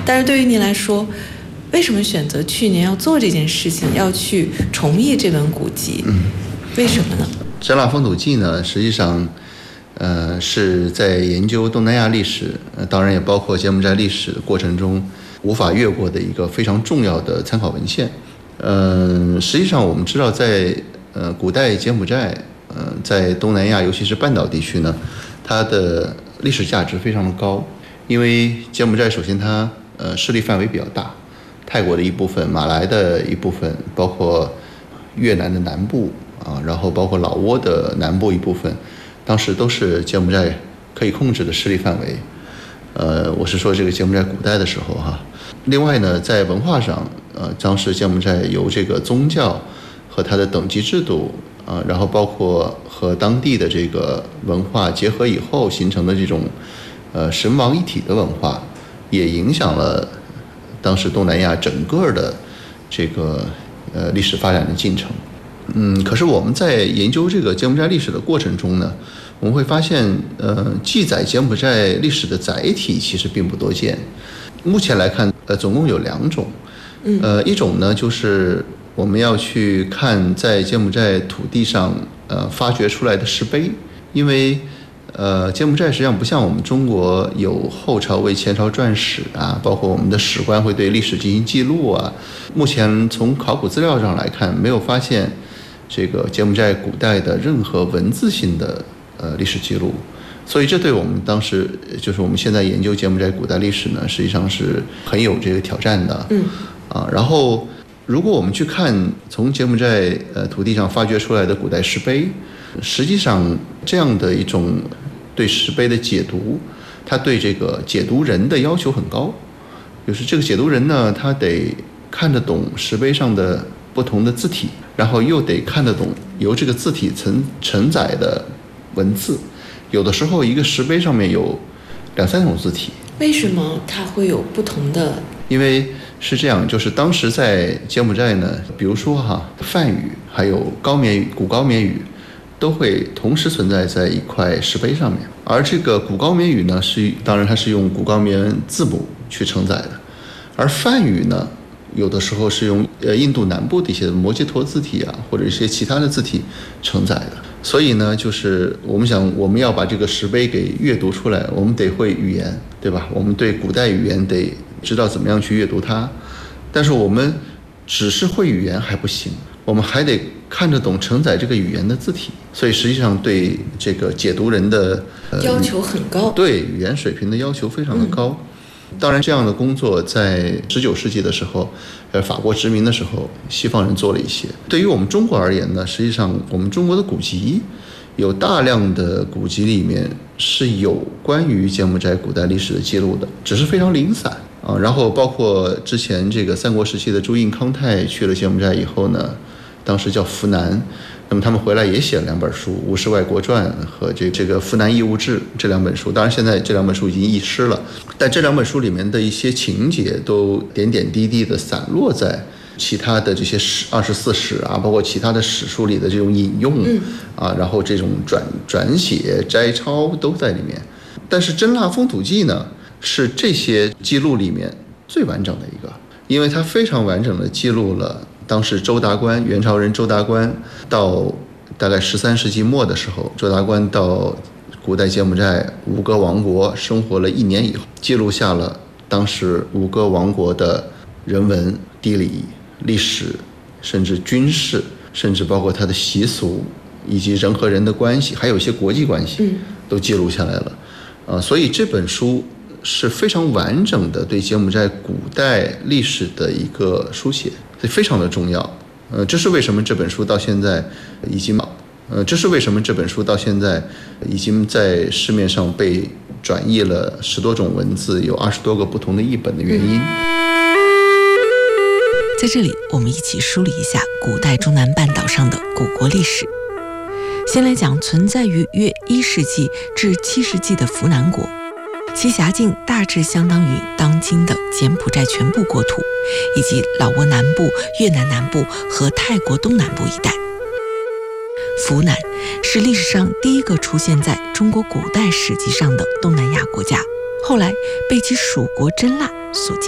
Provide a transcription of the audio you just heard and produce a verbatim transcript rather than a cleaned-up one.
但是对于您来说，为什么选择去年要做这件事情，要去重译这本古籍？嗯，为什么呢？ 《真腊风土记》呢，实际上，呃，是在研究东南亚历史，呃，当然也包括柬埔寨历史的过程中无法越过的一个非常重要的参考文献。嗯、呃，实际上我们知道在，呃古代柬埔寨，呃，在东南亚尤其是半岛地区呢，它的历史价值非常的高，因为柬埔寨首先它呃势力范围比较大，泰国的一部分、马来的一部分，包括越南的南部。啊，然后包括老挝的南部一部分，当时都是柬埔寨可以控制的势力范围。呃，我是说这个柬埔寨古代的时候哈。另外呢，在文化上，呃，当时柬埔寨由这个宗教和它的等级制度啊、呃，然后包括和当地的这个文化结合以后形成的这种呃神王一体的文化，也影响了当时东南亚整个的这个呃历史发展的进程。嗯，可是我们在研究这个柬埔寨历史的过程中呢，我们会发现，呃，记载柬埔寨历史的载体其实并不多见。目前来看，呃，总共有两种，呃，一种呢就是我们要去看在柬埔寨土地上呃发掘出来的石碑，因为呃柬埔寨实际上不像我们中国有后朝为前朝传史啊，包括我们的史官会对历史进行记录啊。目前从考古资料上来看，没有发现这个柬埔寨古代的任何文字性的呃历史记录，所以这对我们当时就是我们现在研究柬埔寨古代历史呢，实际上是很有这个挑战的。嗯，啊，然后如果我们去看从柬埔寨呃土地上发掘出来的古代石碑，实际上这样的一种对石碑的解读，它对这个解读人的要求很高，就是这个解读人呢，他得看得懂石碑上的不同的字体，然后又得看得懂由这个字体承承载的文字。有的时候一个石碑上面有两三种字体。 为什么它会有不同的？ 因为是这样，就是当时在柬埔寨呢，比如说哈梵语还有高棉语、古高棉语都会同时存在在一块石碑上面，而这个古高棉语呢是当然它是用古高棉字母去承载的，而梵语呢有的时候是用呃印度南部的一些摩揭陀字体啊，或者一些其他的字体承载的。所以呢，就是我们想我们要把这个石碑给阅读出来，我们得会语言，对吧？我们对古代语言得知道怎么样去阅读它。但是我们只是会语言还不行，我们还得看得懂承载这个语言的字体。所以实际上对这个解读人的、 呃、要求很高， 对语言水平的要求非常的高。嗯，当然，这样的工作在十九世纪的时候，呃，法国殖民的时候，西方人做了一些。对于我们中国而言呢，实际上我们中国的古籍有大量的古籍里面是有关于柬埔寨古代历史的记录的，只是非常零散啊。然后包括之前这个三国时期的朱印康泰去了柬埔寨以后呢，当时叫扶南。那么他们回来也写了两本书，《吴氏外国传》和这这个《扶南义务志》这两本书。当然，现在这两本书已经遗失了，但这两本书里面的一些情节都点点滴滴的散落在其他的这些史二十四史啊，包括其他的史书里的这种引用啊，然后这种转转写、摘抄都在里面。但是《真腊风土记》呢，是这些记录里面最完整的一个，因为它非常完整的记录了当时周达观，元朝人周达观到大概十三世纪末的时候，周达观到古代柬埔寨吴哥王国生活了一年以后，记录下了当时吴哥王国的人文、地理、历史，甚至军事，甚至包括它的习俗，以及人和人的关系，还有一些国际关系，都记录下来了。啊，所以这本书是非常完整的对柬埔寨古代历史的一个书写，所以非常的重要。呃，这是为什么这本书到现在已经，呃，这是为什么这本书到现在已经在市面上被转译了十多种文字，有二十多个不同的译本的原因。 在这里，我们一起梳理一下古代中南半岛上的古国历史。先来讲存在于约一世纪至七世纪的扶南国。其辖境大致相当于当今的柬埔寨全部国土，以及老挝南部、越南南部和泰国东南部一带。扶南是历史上第一个出现在中国古代史籍上的东南亚国家，后来被其属国真腊所